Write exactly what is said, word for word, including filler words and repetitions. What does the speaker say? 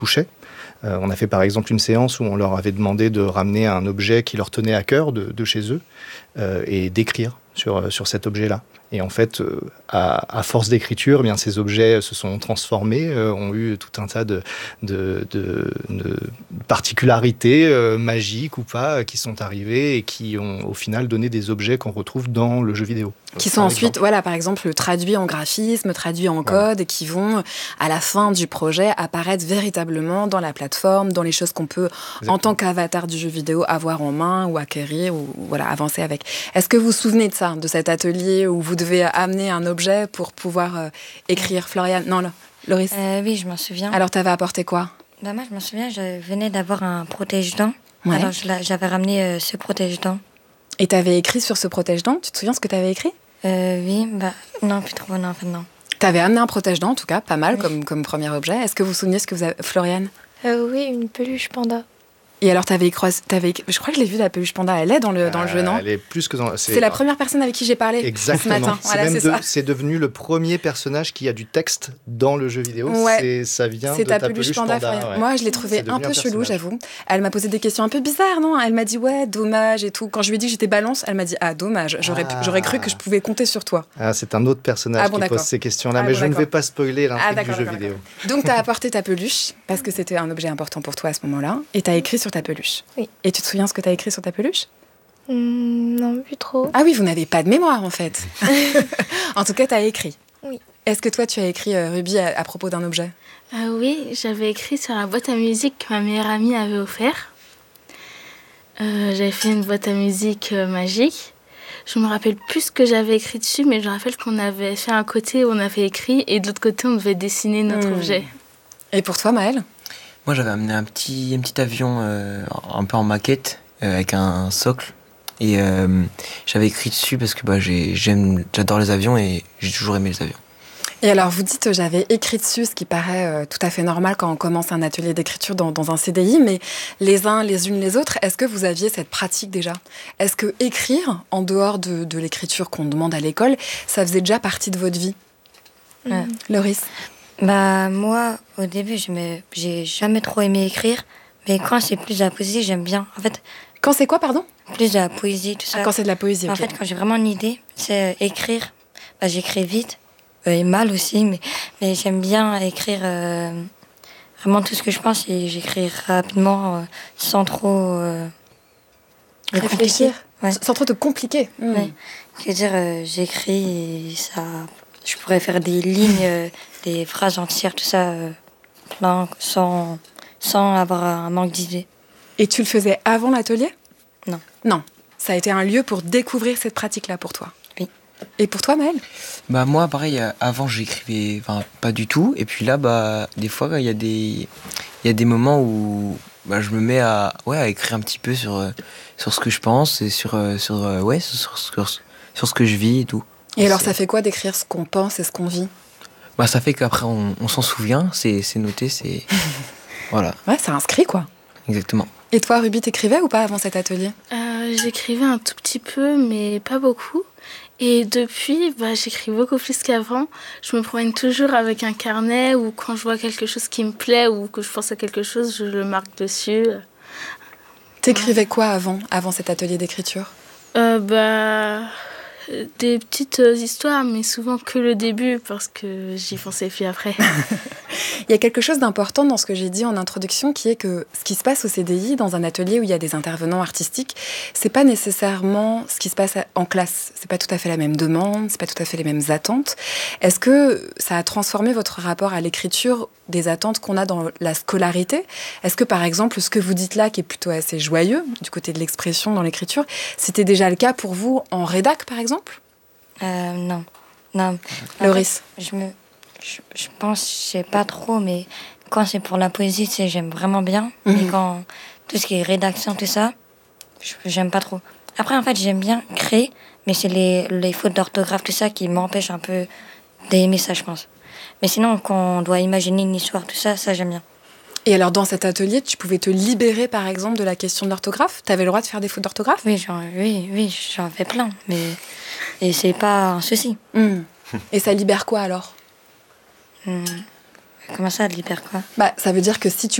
touchaient. Euh, on a fait par exemple une séance où on leur avait demandé de ramener un objet qui leur tenait à cœur de, de chez eux euh, et d'écrire sur, sur cet objet-là. Et en fait, euh, à, à force d'écriture, eh bien, ces objets se sont transformés, euh, ont eu tout un tas de, de, de, de particularités euh, magiques ou pas, euh, qui sont arrivées et qui ont au final donné des objets qu'on retrouve dans le jeu vidéo. Qui sont ensuite, voilà, par exemple, traduits en graphisme, traduits en code, voilà. Et qui vont, à la fin du projet, apparaître véritablement dans la plateforme, dans les choses qu'on peut, Exactement. En tant qu'avatar du jeu vidéo, avoir en main ou acquérir ou voilà, avancer avec. Est-ce que vous vous souvenez de ça, de cet atelier où vous devez amener un objet pour pouvoir euh, écrire, Floriane? Non, là, Loris euh, Oui, je m'en souviens. Alors, t'avais apporté quoi? Bah, moi, je m'en souviens, je venais d'avoir un protège-dents. Ouais. Alors, je j'avais ramené euh, ce protège-dents. Et t'avais écrit sur ce protège-dents? Tu te souviens ce que t'avais écrit? Euh, oui, bah, non, plus trop, non, en fait, non. T'avais amené un protège-dents, en tout cas, pas mal, oui. comme, comme premier objet. Est-ce que vous vous souvenez ce que vous avez... Floriane? euh, Oui, une peluche panda. Et alors, t'avais croisé, t'avais, je crois que je l'ai vue, la peluche panda. Elle est dans le, dans le jeu, non? Elle est plus que dans... C'est, c'est la première personne avec qui j'ai parlé Exactement. ce matin. C'est, voilà, même c'est, de, ça. c'est devenu le premier personnage qui a du texte dans le jeu vidéo. Ouais. C'est, ça vient c'est de ta, ta peluche, peluche panda. panda ouais. Moi, je l'ai trouvée un peu un chelou, j'avoue. Elle m'a posé des questions un peu bizarres, non? Elle m'a dit, ouais, dommage et tout. Quand je lui ai dit que j'étais balance, elle m'a dit, ah, dommage. J'aurais, ah. j'aurais cru que je pouvais compter sur toi. Ah, c'est un autre personnage ah, bon, qui d'accord. pose ces questions-là, ah, mais bon, je d'accord. ne vais pas spoiler l'intrigue ah, du jeu vidéo. Donc, t'as apporté ta peluche, parce que c'était un objet important pour toi à ce moment-là, et t'as écrit sur ta peluche. Oui. Et tu te souviens ce que t'as écrit sur ta peluche? mmh, Non, plus trop. Ah oui, vous n'avez pas de mémoire, en fait. En tout cas, t'as écrit. Oui. Est-ce que toi, tu as écrit, euh, Ruby, à, à propos d'un objet? euh, Oui, j'avais écrit sur la boîte à musique que ma meilleure amie avait offert. Euh, j'avais fait une boîte à musique euh, magique. Je me rappelle plus ce que j'avais écrit dessus, mais je me rappelle qu'on avait fait un côté où on avait écrit et de l'autre côté, on devait dessiner notre mmh. objet. Et pour toi, Maëlle? Moi, j'avais amené un petit, un petit avion euh, un peu en maquette, euh, avec un, un socle. Et euh, j'avais écrit dessus parce que bah, j'ai, j'aime, j'adore les avions et j'ai toujours aimé les avions. Et alors, vous dites, j'avais écrit dessus, ce qui paraît euh, tout à fait normal quand on commence un atelier d'écriture dans, dans un C D I, mais les uns, les unes, les autres, est-ce que vous aviez cette pratique déjà? Est-ce que écrire, en dehors de, de l'écriture qu'on demande à l'école, ça faisait déjà partie de votre vie? mmh. euh, Loris? Bah, moi, au début, je me, j'ai jamais trop aimé écrire, mais quand c'est plus de la poésie, j'aime bien. En fait, quand c'est quoi, pardon? Plus de la poésie, tout ça. Ah, quand c'est de la poésie, En okay. fait, quand j'ai vraiment une idée, c'est écrire. Bah, j'écris vite. Et mal aussi, mais, mais j'aime bien écrire euh, vraiment tout ce que je pense et j'écris rapidement euh, sans trop euh, réfléchir, ouais. sans trop te compliquer. Mmh. Ouais. Je veux dire, euh, j'écris et ça, je pourrais faire des lignes, euh, des phrases entières, tout ça, euh, plein, sans, sans avoir un manque d'idées. Et tu le faisais avant l'atelier? Non. Non, ça a été un lieu pour découvrir cette pratique-là pour toi? Et pour toi, Maëlle? Bah moi, pareil, avant j'écrivais enfin, pas du tout. Et puis là, bah, des fois, il y a des, il y a des moments où bah, je me mets à, ouais, à écrire un petit peu sur, sur ce que je pense et sur, sur, ouais, sur, sur, sur ce que je vis et tout. Et, et alors, ça fait quoi d'écrire ce qu'on pense et ce qu'on vit? Bah, ça fait qu'après, on, on s'en souvient, c'est, c'est noté, c'est... Voilà. Ouais, ça inscrit, quoi. Exactement. Et toi, Ruby, t'écrivais ou pas avant cet atelier? euh, J'écrivais un tout petit peu, mais pas beaucoup. Et depuis, bah, j'écris beaucoup plus qu'avant. Je me promène toujours avec un carnet ou quand je vois quelque chose qui me plaît ou que je pense à quelque chose, je le marque dessus. T'écrivais quoi avant, avant cet atelier d'écriture? euh, bah, Des petites histoires, mais souvent que le début parce que j'y pensais plus après. Il y a quelque chose d'important dans ce que j'ai dit en introduction qui est que ce qui se passe au C D I, dans un atelier où il y a des intervenants artistiques, c'est pas nécessairement ce qui se passe en classe. C'est pas tout à fait la même demande, c'est pas tout à fait les mêmes attentes. Est-ce que ça a transformé votre rapport à l'écriture des attentes qu'on a dans la scolarité? Est-ce que, par exemple, ce que vous dites là, qui est plutôt assez joyeux, du côté de l'expression dans l'écriture, c'était déjà le cas pour vous en rédac, par exemple? euh, Non. Non. Loris? En fait, je me... Je, je pense, je sais pas trop, mais quand c'est pour la poésie, tu sais, j'aime vraiment bien. Mmh. Mais quand tout ce qui est rédaction, tout ça, je, j'aime pas trop. Après, en fait, j'aime bien créer, mais c'est les, les fautes d'orthographe, tout ça, qui m'empêchent un peu d'aimer ça, je pense. Mais sinon, quand on doit imaginer une histoire, tout ça, ça, j'aime bien. Et alors, dans cet atelier, tu pouvais te libérer, par exemple, de la question de l'orthographe? Tu avais le droit de faire des fautes d'orthographe? Oui, j'en, oui, oui, j'en fais plein, mais et c'est pas un souci. Mmh. Et ça libère quoi, alors? Mmh. Comment ça, libère quoi? Bah, ça veut dire que si tu